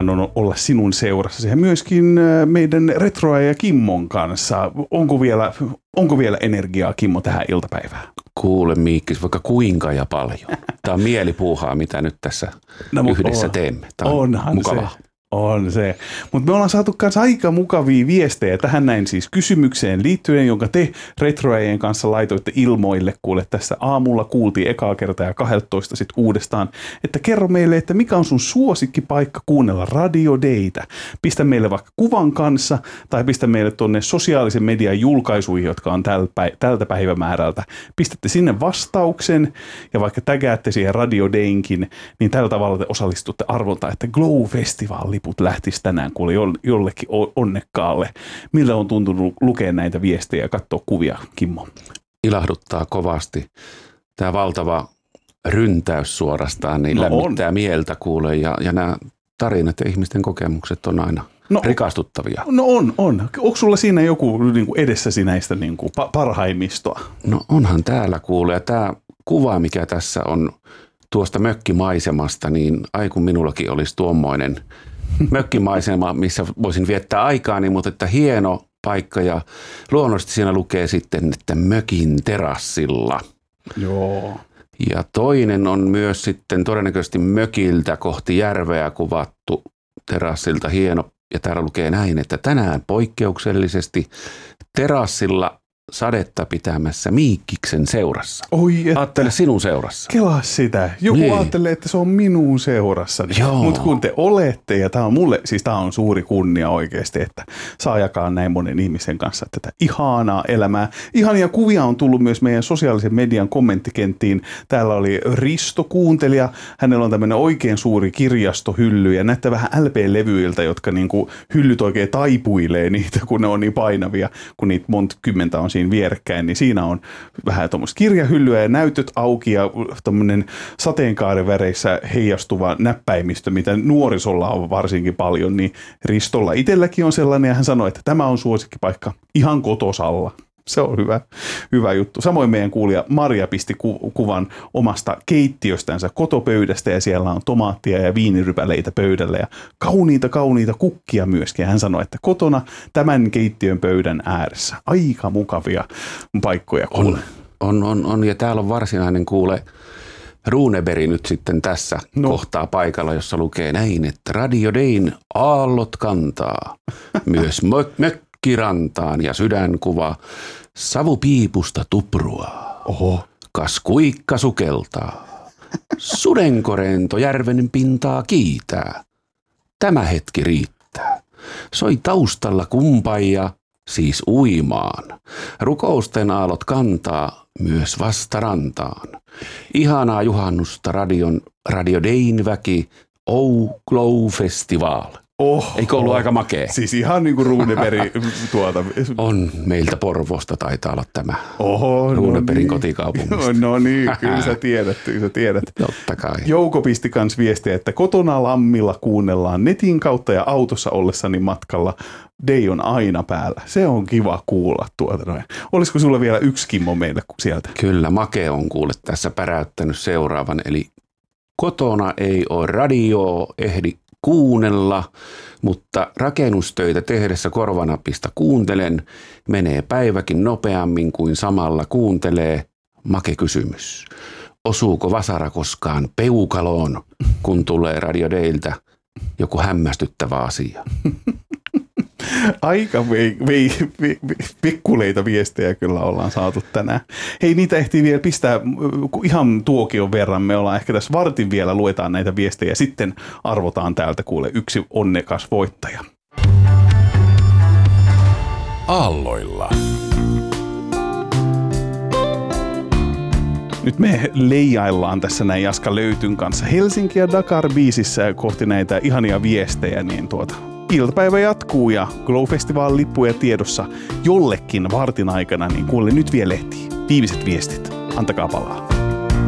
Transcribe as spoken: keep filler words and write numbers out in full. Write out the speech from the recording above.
on olla sinun seurassa ja myöskin meidän Retroa ja Kimmon kanssa. Onko vielä, onko vielä energiaa, Kimmo, tähän iltapäivään? Kuule Miikkis, vaikka kuinka ja paljon. Tämä on mielipuuhaa, mitä nyt tässä no, yhdessä on, teemme. Tämä on onhan mukavaa. Se. On se. Mutta me ollaan saatu myös aika mukavia viestejä tähän näin siis kysymykseen liittyen, jonka te Retroajien kanssa laitoitte ilmoille. Kuule, tässä aamulla kuultiin ekaa kertaa ja kaksitoista sitten uudestaan, että kerro meille, että mikä on sun suosikkipaikka kuunnella Radio Daytä. Pistä meille vaikka kuvan kanssa tai pistä meille tuonne sosiaalisen median julkaisuihin, jotka on tältä päivämäärältä. Pistätte sinne vastauksen ja vaikka tägäätte siihen Radio Daynkin, niin tällä tavalla te osallistutte arvolta, että Glow Festival liput lähtisi tänään kuule jollekin onnekkaalle. Millä on tuntunut lukea näitä viestejä ja katsoa kuvia, Kimmo? Ilahduttaa kovasti. Tämä valtava ryntäys suorastaan niin no lämmittää on. mieltä kuule ja, ja nämä tarinat ja ihmisten kokemukset on aina no, rikastuttavia. No on, on. Onko sulla siinä joku niin kuin edessäsi näistä niin kuin parhaimmistoa? No onhan täällä kuule ja tämä kuva, mikä tässä on tuosta mökkimaisemasta, niin ai kun minullakin olisi tuommoinen mökkimaisema, missä voisin viettää aikaani, mutta että hieno paikka ja luonnollisesti siinä lukee sitten, että mökin terassilla. Joo. Ja toinen on myös sitten todennäköisesti mökiltä kohti järveä kuvattu terassilta hieno. Ja täällä lukee näin, että tänään poikkeuksellisesti terassilla sadetta pitämässä Miikkiksen seurassa. Oi, että ajattele sinun seurassa. Kelaa sitä. Joku niin. ajattelee, että se on minun seurassani. Mutta kun te olette, ja tämä on mulle, siis tämä on suuri kunnia oikeasti, että saa jakaa näin monen ihmisen kanssa tätä ihanaa elämää. Ihania kuvia on tullut myös meidän sosiaalisen median kommenttikenttiin. Täällä oli Risto kuuntelija. Hänellä on tämmöinen oikein suuri kirjastohylly ja näyttää vähän L P-levyiltä, jotka niinku hyllyt oikein taipuilee niitä, kun ne on niin painavia, kun niitä monta kymmentä on siinä vierekkäin, niin siinä on vähän tuommoista kirjahyllyä ja näytöt auki ja tuommoinen sateenkaariväreissä heijastuva näppäimistö, mitä nuorisolla on varsinkin paljon, niin Ristolla itselläkin on sellainen ja hän sanoi, että tämä on suosikkipaikka ihan kotosalla. Se on hyvä, hyvä juttu. Samoin meidän kuulija Maria pisti ku- kuvan omasta keittiöstänsä kotopöydästä ja siellä on tomaattia ja viinirypäleitä pöydällä ja kauniita, kauniita kukkia myöskin. Hän sanoi, että kotona tämän keittiön pöydän ääressä. Aika mukavia paikkoja kuule. On, on, on, on. Ja täällä on varsinainen kuule Runeberg nyt sitten tässä no. kohtaa paikalla, jossa lukee näin, että Radio Dayn aallot kantaa myös mö- mökkirantaan ja sydänkuva savupiipusta tuprua. Oho. Kas kuikka sukeltaa. Sudenkorento järven pintaa kiitää. Tämä hetki riittää. Soi taustalla kumpaija, siis uimaan. Rukousten aallot kantaa myös vastarantaan. Ihanaa juhannusta radion, Radio Dayn väki, Oh Glow Festival. Oh, Eikö ollut oh. aika makea? Siis ihan niin kuin Runeberg tuota. On meiltä Porvoosta taitaa olla tämä Oho, Runebergin no kotikaupungista. No, no niin, kyllä sä tiedät, kyllä sä tiedät. Totta kai. Jouko pisti kans viestiä, että kotona lammilla kuunnellaan netin kautta ja autossa ollessani matkalla. Day on aina päällä. Se on kiva kuulla tuota noin. Olisiko sulla vielä yksi Kimmo meille sieltä? Kyllä, Make on kuule tässä päräyttänyt seuraavan. Eli kotona ei ole radioa ehdi kuunnella, mutta rakennustöitä tehdessä korvanapista kuuntelen. Menee päiväkin nopeammin kuin samalla kuuntelee. Make kysymys. Osuuko vasara koskaan peukaloon, kun tulee Radio Dayltä joku hämmästyttävä asia? Aika vei, vei, vei, pikkuleita viestejä kyllä ollaan saatu tänään. Hei, niitä ehtii vielä pistää ihan tuokion verran. Me ollaan ehkä tässä vartin vielä, luetaan näitä viestejä ja sitten arvotaan täältä kuule yksi onnekas voittaja. Aalloilla. Nyt me leijaillaan tässä näin Jaska Löytyn kanssa Helsinki ja Dakar biisissä kohti näitä ihania viestejä, niin tuota iltapäivä jatkuu ja Glow Festival lippuja tiedossa jollekin vartin aikana, niin kuule nyt vielä ehtii. Viimeiset viestit. Antakaa palaa.